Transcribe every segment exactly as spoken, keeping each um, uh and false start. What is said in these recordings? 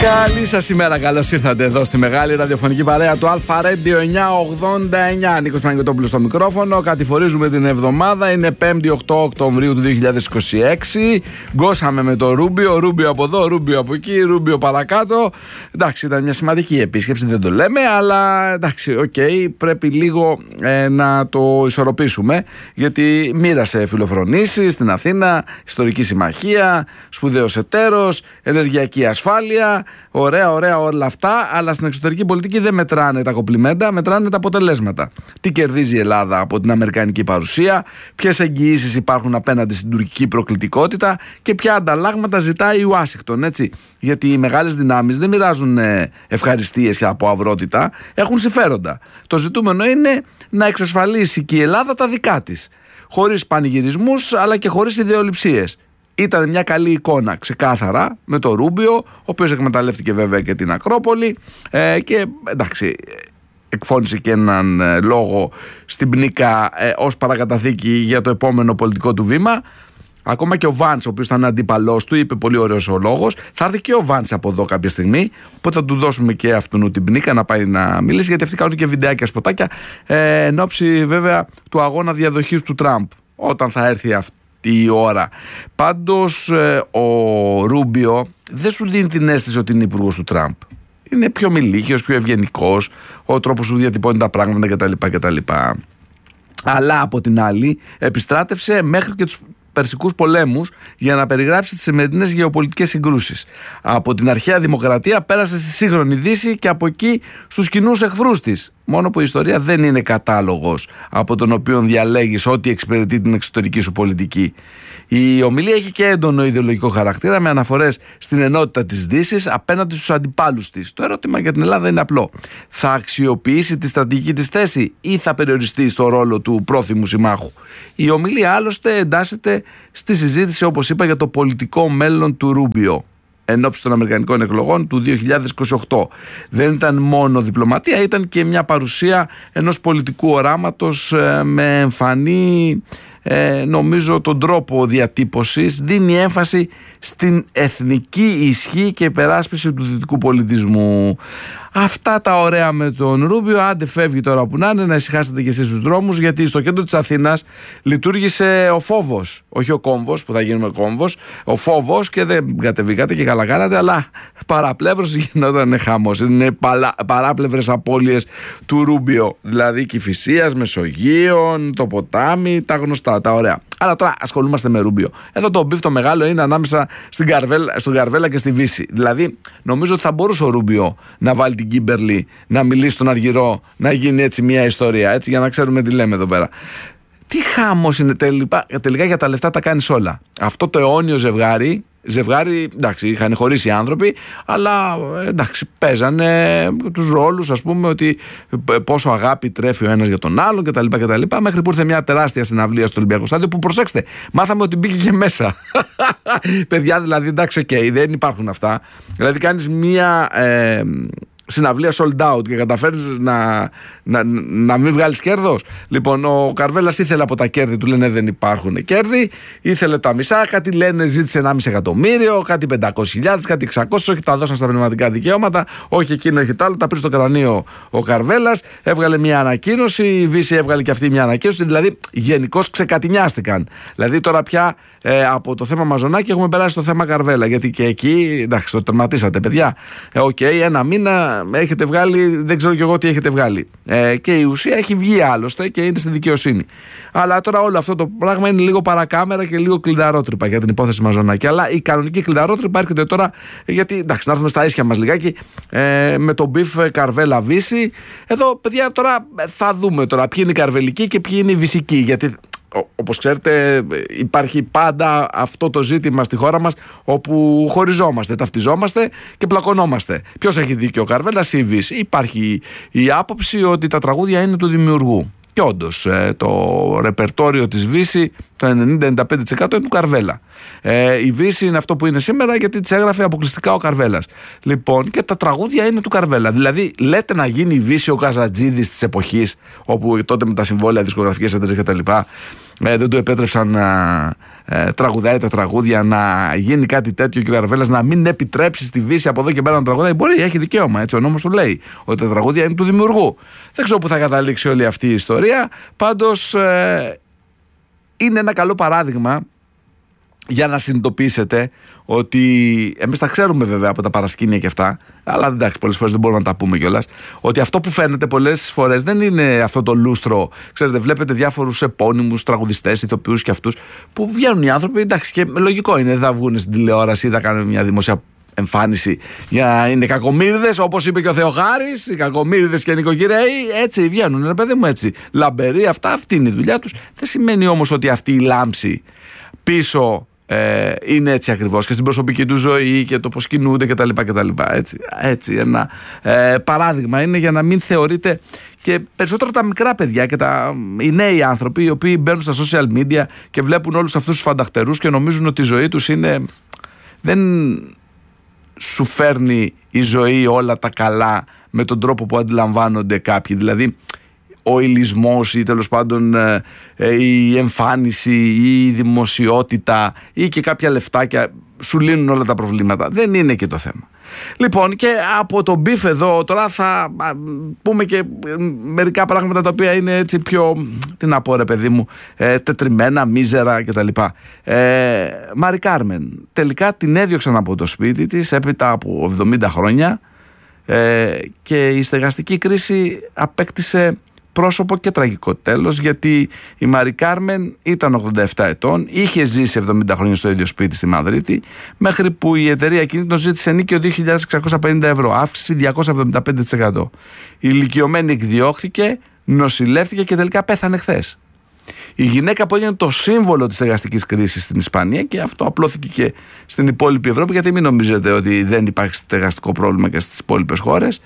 Καλή σας ημέρα, καλώς ήρθατε εδώ στη μεγάλη ραδιοφωνική παρέα του Αλφα Radio εννιακόσια ογδόντα εννιά. Νίκος Παναγιωτόπουλος στο μικρόφωνο. Κατηφορίζουμε την εβδομάδα. Είναι πέμπτη οκτώ Οκτωβρίου του δύο χιλιάδες είκοσι έξι. Γκώσαμε με το Ρούμπιο. Ρούμπιο από εδώ, Ρούμπιο από εκεί, Ρούμπιο παρακάτω. Εντάξει, ήταν μια σημαντική επίσκεψη, δεν το λέμε, αλλά εντάξει, οκ, okay, πρέπει λίγο ε, να το ισορροπήσουμε. Γιατί μοίρασε φιλοφρονήσεις στην Αθήνα, ιστορική συμμαχία, σπουδαίος εταίρος, ενεργειακή ασφάλεια. Ωραία, ωραία όλα αυτά, αλλά στην εξωτερική πολιτική δεν μετράνε τα κομπλιμέντα, μετράνε τα αποτελέσματα. Τι κερδίζει η Ελλάδα από την αμερικανική παρουσία, ποιες εγγυήσεις υπάρχουν απέναντι στην τουρκική προκλητικότητα και ποια ανταλλάγματα ζητάει η Ουάσιγκτον, έτσι. Γιατί οι μεγάλες δυνάμεις δεν μοιράζουν ευχαριστίες από αυρότητα, έχουν συμφέροντα. Το ζητούμενο είναι να εξασφαλίσει και η Ελλάδα τα δικά της, χωρίς πανηγυρισμούς αλλά και χωρίς ιδεολειψίες. Ήταν μια καλή εικόνα, ξεκάθαρα, με το Ρούμπιο, ο οποίος εκμεταλλεύτηκε βέβαια και την Ακρόπολη ε, και εντάξει, εκφώνησε και έναν ε, λόγο στην Πνίκα ε, ως παρακαταθήκη για το επόμενο πολιτικό του βήμα. Ακόμα και ο Βάνς, ο οποίος ήταν αντίπαλός του, είπε πολύ ωραίος ο λόγος. Θα έρθει και ο Βάνς από εδώ κάποια στιγμή, οπότε θα του δώσουμε και αυτού την Πνίκα να πάει να μιλήσει, γιατί αυτοί κάνουν και βιντεάκια, σποτάκια, ε, εν ώψη βέβαια του αγώνα διαδοχής του Τραμπ, όταν θα έρθει αυτό η ώρα. Πάντως ε, ο Ρούμπιο δεν σου δίνει την αίσθηση ότι είναι υπουργός του Τραμπ. Είναι πιο μιλίχιος, πιο ευγενικός, ο τρόπος που διατυπώνει τα πράγματα κτλ, κτλ. Αλλά από την άλλη επιστράτευσε μέχρι και τους Περσικούς πολέμους για να περιγράψει τις σημερινές γεωπολιτικές συγκρούσεις. Από την αρχαία δημοκρατία πέρασε στη σύγχρονη Δύση και από εκεί στους κοινούς εχθρούς της. Μόνο που η ιστορία δεν είναι κατάλογος από τον οποίο διαλέγεις ό,τι εξυπηρετεί την εξωτερική σου πολιτική. Η ομιλία έχει και έντονο ιδεολογικό χαρακτήρα, με αναφορές στην ενότητα της Δύσης απέναντι στους αντιπάλους της. Το ερώτημα για την Ελλάδα είναι απλό. Θα αξιοποιήσει τη στρατηγική της θέση ή θα περιοριστεί στο ρόλο του πρόθυμου συμμάχου? Η ομιλία άλλωστε εντάσσεται στη συζήτηση, όπως είπα, για το πολιτικό μέλλον του Ρούμπιο εν ώψη των αμερικανικών εκλογών του δύο χιλιάδες είκοσι οκτώ. Δεν ήταν μόνο διπλωματία, ήταν και μια παρουσία ενός πολιτικού οράματος ε, με εμφανή, ε, νομίζω, τον τρόπο διατύπωσης. Δίνει έμφαση στην εθνική ισχύ και υπεράσπιση του δυτικού πολιτισμού. Αυτά τα ωραία με τον Ρούμπιο. Άντε φεύγει τώρα που να είναι, να ησυχάσετε και εσείς στους δρόμους, γιατί στο κέντρο της Αθήνας λειτουργήσε ο φόβος, όχι ο κόμβος που θα γίνουμε κόμβος, ο φόβος, και δεν κατεβήκατε και καλά κάνατε, αλλά παραπλεύρως γινόταν χαμός. Είναι παλα, παράπλευρες απώλειες του Ρούμπιο, δηλαδή Κηφισίας, Μεσογείων, το ποτάμι, τα γνωστά, τα ωραία. Αλλά τώρα ασχολούμαστε με Ρούμπιο. Εδώ το μπιφ το μεγάλο είναι ανάμεσα στην Καρβέλα, στον Καρβέλα και στη Βύση. Δηλαδή, νομίζω ότι θα μπορούσε ο Ρούμπιο να βάλει την Κίμπερλι, να μιλήσει στον Αργυρό, να γίνει έτσι μια ιστορία, έτσι, για να ξέρουμε τι λέμε εδώ πέρα. Τι χάμος είναι τελικά, τελικά για τα λεφτά τα κάνεις όλα. Αυτό το αιώνιο ζευγάρι, ζευγάρι, εντάξει, είχαν χωρίσει οι άνθρωποι, αλλά εντάξει, παίζανε τους ρόλους, ας πούμε, ότι πόσο αγάπη τρέφει ο ένας για τον άλλον κτλ. κτλ μέχρι που ήρθε μια τεράστια συναυλία στο Ολυμπιακό Στάδιο, που, προσέξτε, μάθαμε ότι μπήκε και μέσα. Παιδιά, δηλαδή, εντάξει, οκ, okay, δεν υπάρχουν αυτά. Δηλαδή, κάνεις μια ε, συναυλία sold out και καταφέρνεις να, να, να μην βγάλεις κέρδος. Λοιπόν, ο Καρβέλας ήθελε από τα κέρδη, του λένε δεν υπάρχουν κέρδη, ήθελε τα μισά, κάτι λένε ζήτησε ενάμιση εκατομμύριο, κάτι πεντακόσιες χιλιάδες, κάτι εξακόσιες, όχι τα δώσαν στα πνευματικά δικαιώματα, όχι εκείνο, όχι το άλλο, τα πήρε στο κρανίο ο Καρβέλας, έβγαλε μια ανακοίνωση, η Βύση έβγαλε και αυτή μια ανακοίνωση, δηλαδή γενικώς ξεκατηνιάστηκαν. Δηλαδή τώρα πια ε, από το θέμα Μαζονάκη έχουμε περάσει στο θέμα Καρβέλα, γιατί και εκεί, εντάξει, το τερματίσατε, παιδιά. Ε, οκ, okay, ένα μήνα έχετε βγάλει, δεν ξέρω κι εγώ τι έχετε βγάλει. Ε, και η ουσία έχει βγει άλλωστε και είναι στη δικαιοσύνη. Αλλά τώρα όλο αυτό το πράγμα είναι λίγο παρακάμερα και λίγο κλειδαρότρυπα για την υπόθεση Μαζονάκη. Αλλά η κανονική κλειδαρότρυπα έρχεται τώρα, γιατί εντάξει, να έρθουμε στα ίσια μας λιγάκι, ε, με τον μπιφ Καρβέλα Βύση. Εδώ, παιδιά, τώρα θα δούμε τώρα ποιοι είναι οι καρβελικοί και ποιοι είναι οι βυσικοί. Γιατί, όπως ξέρετε, υπάρχει πάντα αυτό το ζήτημα στη χώρα μας, όπου χωριζόμαστε, ταυτιζόμαστε και πλακωνόμαστε. Ποιος έχει δίκιο, ο Καρβέλας ή η Βύση? Υπάρχει η άποψη ότι τα τραγούδια είναι του δημιουργού. Και όντως το ρεπερτόριο της Βύση, το ενενήντα με ενενήντα πέντε τοις εκατό είναι του Καρβέλα. Ε, η Βύση είναι αυτό που είναι σήμερα γιατί της έγραφε αποκλειστικά ο Καρβέλας. Λοιπόν, και τα τραγούδια είναι του Καρβέλα. Δηλαδή, λέτε να γίνει η Βύση ο Καζατζίδης της εποχής, όπου τότε με τα συμβόλαια, δισκογραφικές εταιρείες κτλ. ε, δεν του επέτρεψαν να ε, τραγουδάει τα τραγούδια, να γίνει κάτι τέτοιο και ο Καρβέλας να μην επιτρέψει στη Βύση από εδώ και πέρα να τραγουδάει. Μπορεί, έχει δικαίωμα, έτσι ο νόμος του λέει, ότι τα τραγούδια είναι του δημιουργού. Δεν ξέρω που θα καταλήξει όλη αυτή η ιστορία. Πάντως ε, είναι ένα καλό παράδειγμα για να συνειδητοποιήσετε ότι εμείς τα ξέρουμε βέβαια από τα παρασκήνια και αυτά, αλλά εντάξει, πολλές φορές δεν μπορούμε να τα πούμε κιόλας, ότι αυτό που φαίνεται πολλές φορές δεν είναι αυτό το λούστρο. Ξέρετε, βλέπετε διάφορους επώνυμους τραγουδιστές, ηθοποιούς και αυτούς που βγαίνουν οι άνθρωποι, εντάξει, και λογικό είναι, δεν θα βγουν στην τηλεόραση ή θα κάνουν μια δημοσία εμφάνιση για να είναι κακομοίριδες, όπως είπε και ο Θεοχάρης, οι κακομοίριδες και οι νοικοκυρέοι, έτσι βγαίνουν, ρε παιδί μου, έτσι. Λαμπεροί, αυτά, αυτή είναι η δουλειά τους. Δεν σημαίνει όμως ότι αυτή η λάμψη πίσω Ε, είναι έτσι ακριβώς και στην προσωπική του ζωή και το πως κινούνται κτλ. κτλ. Έτσι, έτσι ένα ε, παράδειγμα είναι για να μην θεωρείτε, και περισσότερο τα μικρά παιδιά και τα, οι νέοι άνθρωποι οι οποίοι μπαίνουν στα social media και βλέπουν όλους αυτούς τους φανταχτερούς και νομίζουν ότι η ζωή τους είναι, δεν σου φέρνει η ζωή όλα τα καλά με τον τρόπο που αντιλαμβάνονται κάποιοι. Δηλαδή ο ηλισμός ή τέλος πάντων ε, ε, η εμφάνιση ή η δημοσιότητα ή και κάποια λεφτάκια σου λύνουν όλα τα προβλήματα. Δεν είναι και το θέμα. Λοιπόν, και από τον μπιφ εδώ τώρα θα πούμε και μερικά πράγματα τα οποία είναι έτσι πιο, τι να πω ρε παιδί μου, ε, τετριμένα, μίζερα κτλ. Ε, Μάρι Κάρμεν τελικά την έδιωξαν από το σπίτι της έπειτα από εβδομήντα χρόνια ε, και η στεγαστική κρίση απέκτησε πρόσωπο και τραγικό τέλος, γιατί η Μάρι Κάρμεν ήταν ογδόντα επτά ετών, είχε ζήσει εβδομήντα χρόνια στο ίδιο σπίτι στη Μαδρίτη, μέχρι που η εταιρεία κινήτων ζήτησε νίκιο δύο χιλιάδες εξακόσια πενήντα ευρώ, αύξηση διακόσια εβδομήντα πέντε τοις εκατό. Η ηλικιωμένη εκδιώχθηκε, νοσηλεύτηκε και τελικά πέθανε χθες. Η γυναίκα που έγινε το σύμβολο της στεγαστικής κρίσης στην Ισπανία, και αυτό απλώθηκε και στην υπόλοιπη Ευρώπη, γιατί μην νομίζετε ότι δεν υπάρχει στεγαστικό πρόβλημα και στις υπόλοιπες χώρες.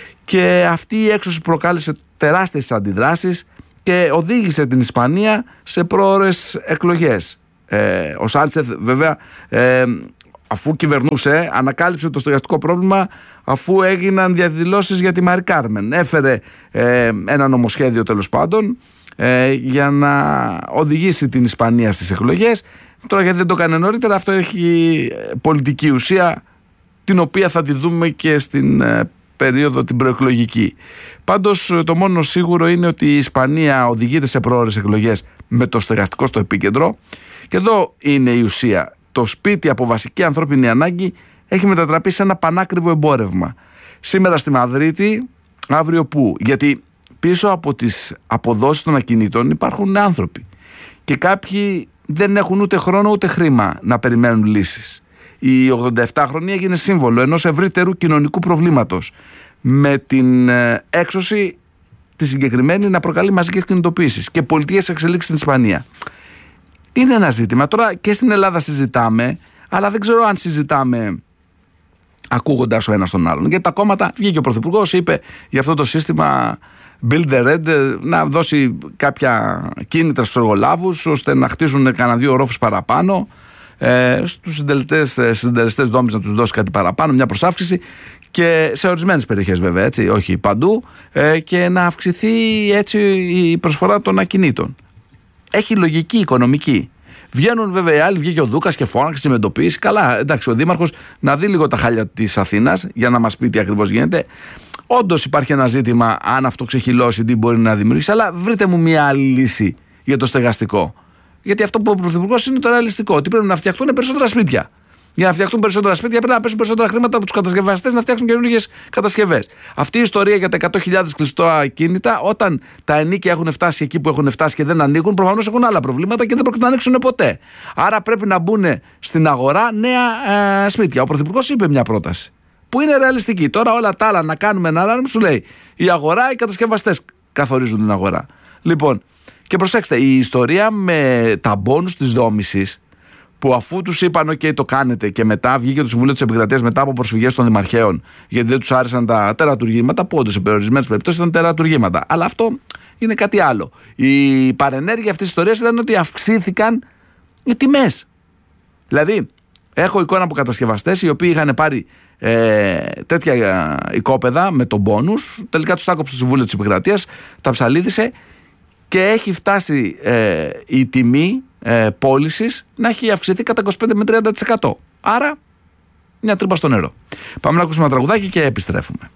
Και αυτή η έξωση προκάλεσε τεράστιες αντιδράσεις και οδήγησε την Ισπανία σε πρόωρες εκλογές. Ε, ο Σάντσεθ βέβαια ε, αφού κυβερνούσε ανακάλυψε το στεγαστικό πρόβλημα αφού έγιναν διαδηλώσεις για τη Μάρι Κάρμεν. Έφερε ε, ένα νομοσχέδιο τέλος πάντων ε, για να οδηγήσει την Ισπανία στις εκλογές. Τώρα γιατί δεν το έκανε νωρίτερα, αυτό έχει πολιτική ουσία την οποία θα τη δούμε και στην ε, περίοδο την προεκλογική. Πάντως το μόνο σίγουρο είναι ότι η Ισπανία οδηγείται σε πρόωρες εκλογές με το στεγαστικό στο επίκεντρο, και εδώ είναι η ουσία. Το σπίτι από βασική ανθρώπινη ανάγκη έχει μετατραπεί σε ένα πανάκριβο εμπόρευμα. Σήμερα στη Μαδρίτη, αύριο πού? Γιατί πίσω από τις αποδόσεις των ακινήτων υπάρχουν άνθρωποι και κάποιοι δεν έχουν ούτε χρόνο ούτε χρήμα να περιμένουν λύσεις. Η ογδόντα επτάχρονη έγινε σύμβολο ενός ευρύτερου κοινωνικού προβλήματος, με την έξωση τη συγκεκριμένη να προκαλεί μαζικές κινητοποίησεις και πολιτικές εξελίξεις στην Ισπανία. Είναι ένα ζήτημα. Τώρα και στην Ελλάδα συζητάμε, αλλά δεν ξέρω αν συζητάμε ακούγοντας ο ένας τον άλλον. Γιατί τα κόμματα, βγήκε ο Πρωθυπουργός, είπε για αυτό το σύστημα Build the Red να δώσει κάποια κίνητρα στους εργολάβους ώστε να χτίσουν κανένα δύο ορόφους παραπάνω. Ε, στους συντελεστές δόμης να τους δώσει κάτι παραπάνω, μια προσάυξηση, και σε ορισμένες περιοχές βέβαια, έτσι, όχι παντού, ε, και να αυξηθεί έτσι η προσφορά των ακινήτων. Έχει λογική οικονομική. Βγαίνουν βέβαια οι άλλοι, βγήκε ο Δούκας και φώναξε τη μετοποίηση. Καλά, εντάξει, ο Δήμαρχος να δει λίγο τα χάλια της Αθήνας για να μας πει τι ακριβώς γίνεται. Όντως υπάρχει ένα ζήτημα, αν αυτό ξεχυλώσει, τι μπορεί να δημιουργήσει, αλλά βρείτε μου μια άλλη λύση για το στεγαστικό. Γιατί αυτό που ο Πρωθυπουργός είναι το ρεαλιστικό, ότι πρέπει να φτιαχτούν περισσότερα σπίτια. Για να φτιαχτούν περισσότερα σπίτια πρέπει να πέσουν περισσότερα χρήματα από τους κατασκευαστές να φτιάξουν καινούργιες κατασκευές. Αυτή η ιστορία για τα εκατό χιλιάδες κλειστά ακίνητα, όταν τα ενοίκια έχουν φτάσει εκεί που έχουν φτάσει και δεν ανοίγουν, προφανώς έχουν άλλα προβλήματα και δεν πρόκειται να ανοίξουν ποτέ. Άρα πρέπει να μπουν στην αγορά νέα ε, σπίτια. Ο Πρωθυπουργός είπε μια πρόταση που είναι ρεαλιστική. Τώρα όλα τα άλλα να κάνουμε ένα alarm, σου λέει η αγορά, οι κατασκευαστές καθορίζουν την αγορά. Λοιπόν, και προσέξτε, η ιστορία με τα μπόνους της δόμησης, που αφού τους είπαν OK το κάνετε, και μετά βγήκε το Συμβούλιο της Επικρατείας μετά από προσφυγές των δημαρχαίων γιατί δεν τους άρεσαν τα τερατουργήματα, που όντως σε περιορισμένες περιπτώσεις ήταν τερατουργήματα, αλλά αυτό είναι κάτι άλλο. Η παρενέργεια αυτής της ιστορίας ήταν ότι αυξήθηκαν οι τιμές. Δηλαδή έχω εικόνα από κατασκευαστές οι οποίοι είχαν πάρει ε, τέτοια οικόπεδα με τον μπόνους, τελικά τους τάκοψε το Συμβούλιο της Επικρατείας, τα ψαλίδισε και έχει φτάσει ε, η τιμή ε, πώλησης να έχει αυξηθεί κατά είκοσι πέντε με τριάντα τοις εκατό. Άρα μια τρύπα στο νερό. Πάμε να ακούσουμε ένα τραγουδάκι και επιστρέφουμε.